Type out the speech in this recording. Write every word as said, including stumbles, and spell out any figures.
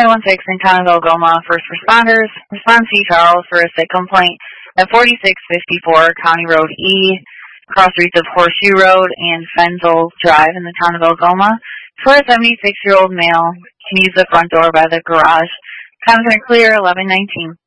nine one six in Connellsville, Goma. First responders. Respond to Charles for a sick complaint at forty-six fifty-four County Road E, cross streets of Horseshoe Road and Fenzel Drive in the town of Algoma. For a seventy-six-year-old male, can use the front door by the garage. Times are clear, eleven nineteen.